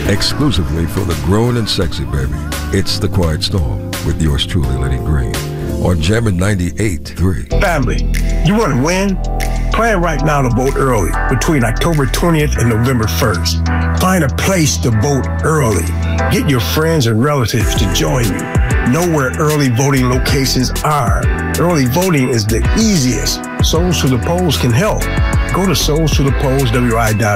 Exclusively for the grown and sexy, baby. It's The Quiet Storm with yours truly, Lenny Green, on Jammin' 98.3. Family, you want to win? Plan right now to vote early between October 20th and November 1st. Find a place to vote early. Get your friends and relatives to join you. Know where early voting locations are. Early voting is the easiest. Souls to the Polls can help. Go to soulstothepolls.wi.org